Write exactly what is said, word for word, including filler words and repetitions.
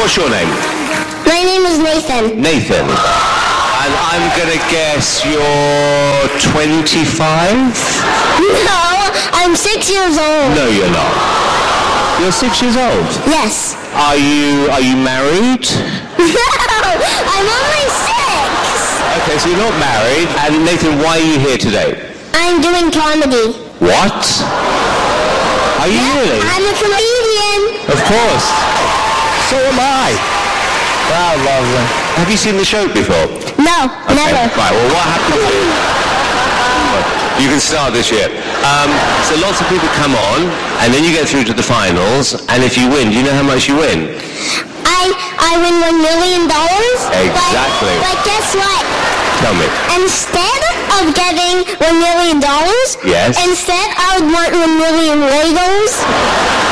what's your name? My name is Nathan. Nathan. And I'm going to guess you're twenty-five? No, I'm six years old. No, you're not. You're six years old? Yes. Are you, are you married? No, I'm only six. Okay, so you're not married. And Nathan, why are you here today? I'm doing comedy. What? Are you Yep, really? I'm a comedian. Of course. So am I. Wow, lovely. Have you seen the show before? No, Okay, never. Right, well, what happens is... You can start this year. Um, so lots of people come on, and then you get through to the finals, and if you win, do you know how much you win? I I win one million dollars. Exactly. But, but guess what? Tell me. Instead of getting one million dollars, Yes. instead I would want one million Legos.